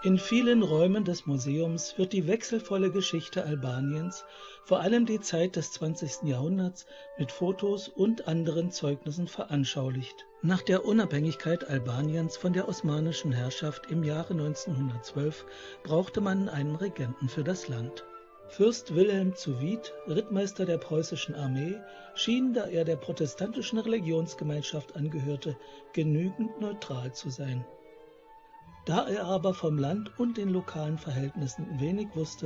In vielen Räumen des Museums wird die wechselvolle Geschichte Albaniens, vor allem die Zeit des 20. Jahrhunderts, mit Fotos und anderen Zeugnissen veranschaulicht. Nach der Unabhängigkeit Albaniens von der osmanischen Herrschaft im Jahre 1912 brauchte man einen Regenten für das Land. Fürst Wilhelm zu Wied, Rittmeister der preußischen Armee, schien, da er der protestantischen Religionsgemeinschaft angehörte, genügend neutral zu sein. Da er aber vom Land und den lokalen Verhältnissen wenig wusste,